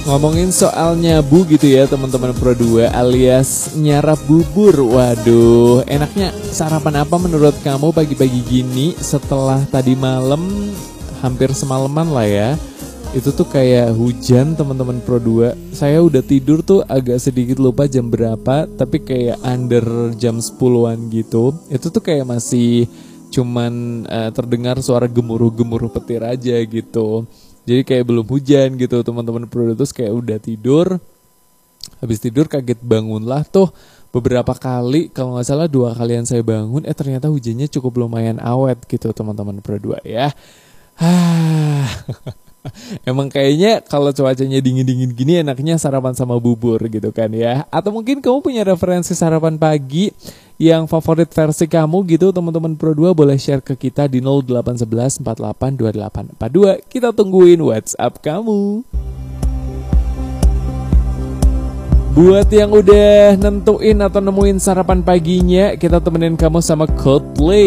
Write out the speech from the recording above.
Ngomongin soal nyabu gitu ya teman-teman Pro 2 alias nyarap bubur. Waduh, enaknya sarapan apa menurut kamu pagi-pagi gini setelah tadi malam hampir semalaman lah ya. Itu tuh kayak hujan teman-teman Pro 2. Saya udah tidur tuh agak sedikit lupa jam berapa, tapi kayak under jam 10-an gitu. Itu tuh kayak masih cuman terdengar suara gemuruh-gemuruh petir aja gitu. Jadi kayak belum hujan gitu teman-teman Pro 2, terus kayak udah tidur. Habis tidur kaget bangunlah tuh beberapa kali, kalau nggak salah 2 kalian saya bangun, ternyata hujannya cukup lumayan awet gitu teman-teman Pro 2 ya. Emang kayaknya kalau cuacanya dingin-dingin gini enaknya sarapan sama bubur gitu kan ya. Atau mungkin kamu punya referensi sarapan pagi yang favorit versi kamu gitu teman-teman Pro 2, boleh share ke kita di 0811 48 28 42. Kita tungguin WhatsApp kamu. Buat yang udah nentuin atau nemuin sarapan paginya, kita temenin kamu sama Coldplay.